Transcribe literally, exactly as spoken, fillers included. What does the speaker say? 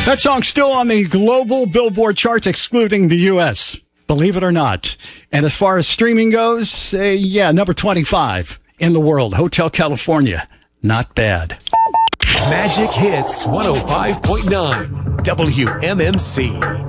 That song's still on the global Billboard charts, excluding the U S, believe it or not. And as far as streaming goes, uh, yeah, number twenty-five in the world, Hotel California. Not bad. Magic Hits one oh five point nine W M M C.